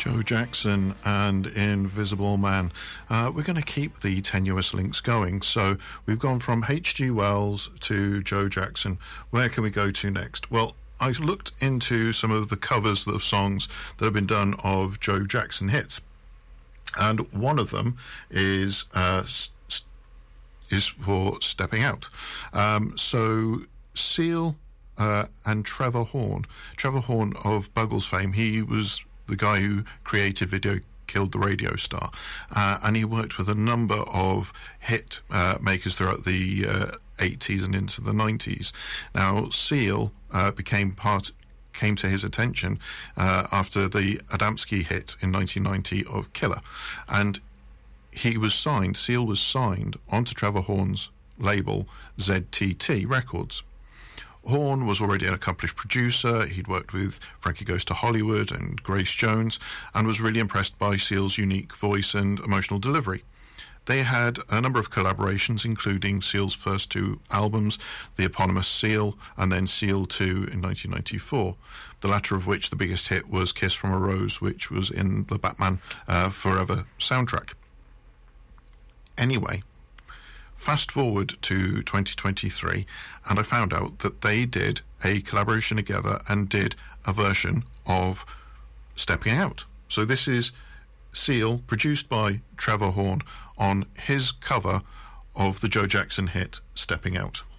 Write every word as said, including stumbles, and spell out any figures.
Joe Jackson and Invisible Man. Uh, we're going to keep the tenuous links going. So we've gone from H G Wells to Joe Jackson. Where can we go to next? Well, I looked into some of the covers of songs that have been done of Joe Jackson hits. And one of them is uh, is for Stepping Out. Um, so Seal uh, and Trevor Horn. Trevor Horn of Buggles fame, he was the guy who created Video Killed the Radio Star, uh, and he worked with a number of hit uh, makers throughout the uh, eighties and into the nineties. Now, Seal uh, became part, came to his attention uh, after the Adamski hit in nineteen ninety of Killer, and he was signed, Seal was signed onto Trevor Horn's label Z T T Records. Horn was already an accomplished producer. He'd worked with Frankie Goes to Hollywood and Grace Jones, and was really impressed by Seal's unique voice and emotional delivery. They had a number of collaborations, including Seal's first two albums, the eponymous Seal and then Seal two in nineteen ninety-four, the latter of which, the biggest hit, was Kiss from a Rose, which was in the Batman uh, Forever soundtrack. Anyway, fast forward to twenty twenty-three, and I found out that they did a collaboration together and did a version of Stepping Out. So this is Seal, produced by Trevor Horn, on his cover of the Joe Jackson hit Stepping Out.